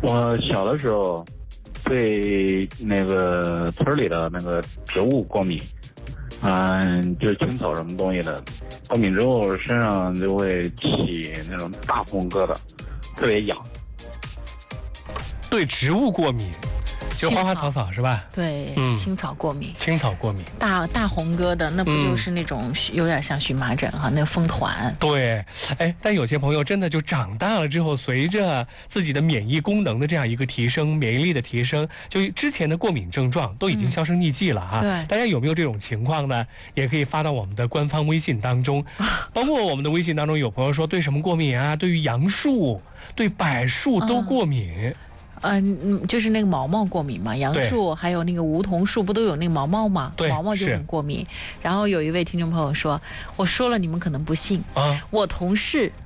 我小的时候对那个村里的那个植物过敏，就是青草什么东西的，过敏之后身上就会起那种大红疙瘩，特别痒。 对植物过敏，就花花草草是吧？ 对，青草过敏。 青草过敏， 大红疙瘩，那不就是那种有点像荨麻疹哈，那个风团。 对，但有些朋友真的就长大了之后，随着自己的免疫功能的这样一个提升，免疫力的提升，就之前的过敏症状都已经销声匿迹了哈。 对， 大家有没有这种情况呢？也可以发到我们的官方微信当中，包括我们的微信当中有朋友说对什么过敏啊？对于杨树、对柏树都过敏。 就是那个毛毛过敏嘛，杨树还有那个梧桐树不都有那个毛毛吗？ 对， 毛毛就很过敏。然后有一位听众朋友说，我说了你们可能不信，我同事